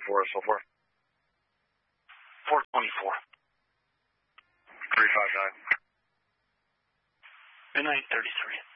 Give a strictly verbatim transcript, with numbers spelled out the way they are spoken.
for us so far? four twenty-four. three five nine. Good night, thirty-three.